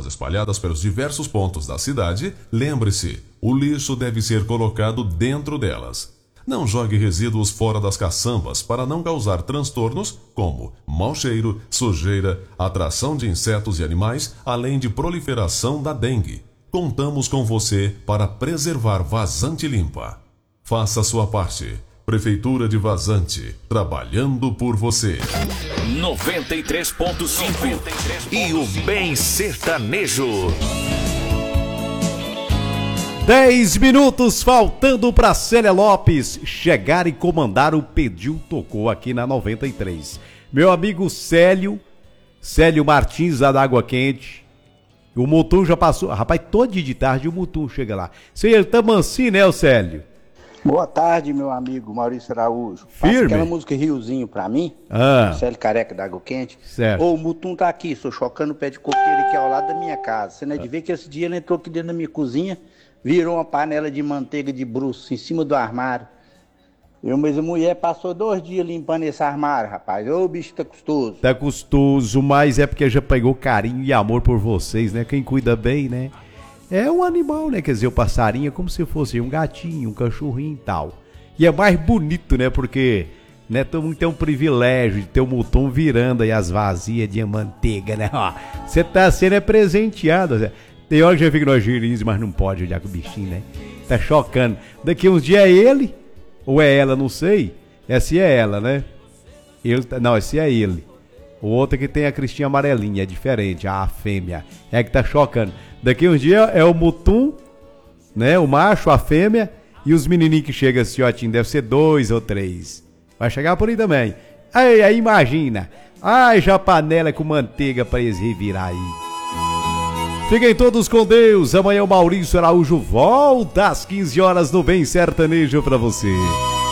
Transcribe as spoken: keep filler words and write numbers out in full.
caçambas espalhadas pelos diversos pontos da cidade, lembre-se, o lixo deve ser colocado dentro delas. Não jogue resíduos fora das caçambas para não causar transtornos como mau cheiro, sujeira, atração de insetos e animais, além de proliferação da dengue. Contamos com você para preservar Vazante Limpa. Faça a sua parte. Prefeitura de Vazante, trabalhando por você. noventa e três ponto cinco e o Bem Sertanejo. Dez minutos faltando para Célia Lopes chegar e comandar o Pediu Tocou aqui na noventa e três. Meu amigo Célio, Célio Martins, lá da Água Quente. O Mutum já passou. Rapaz, todo dia de tarde o Mutum chega lá. Ele tá mansinho, né, o Célio? Boa tarde, meu amigo Maurício Araújo. Firme. Passa aquela música Riozinho pra mim. Ah. Célio Careca da Água Quente. Certo. Ô, o Mutum tá aqui, estou chocando o pé de coqueiro aqui ao lado da minha casa. Você não é de ver que esse dia ele entrou aqui dentro da minha cozinha, virou uma panela de manteiga de bruxo em cima do armário. Eu, mas a mulher passou dois dias limpando esse armário, rapaz. Ô, o bicho tá custoso. Tá custoso, mas é porque já pegou carinho e amor por vocês, né? Quem cuida bem, né? É um animal, né? Quer dizer, o passarinho é como se fosse um gatinho, um cachorrinho e tal. E é mais bonito, né? Porque, né, todo mundo tem um privilégio de ter o Mutum virando aí as vasilhas de manteiga, né? Ó, você tá sendo é presenteado, Zé. Tem hora que já fica no girinhos, mas não pode olhar com o bichinho, né? Tá chocando. Daqui uns dias é ele, ou é ela, não sei. Essa é ela, né? Ele, não, esse é ele. O outro que tem a cristinha amarelinha, é diferente, a fêmea. É que tá chocando. Daqui uns dias é o Mutum, né? O macho, a fêmea, e os menininhos que chegam assim, ó, deve ser dois ou três. Vai chegar por aí também. Aí, aí imagina. Ai, já panela com manteiga pra eles revirar aí. Fiquem todos com Deus. Amanhã o Maurício Araújo volta às quinze horas no Bem Sertanejo pra você.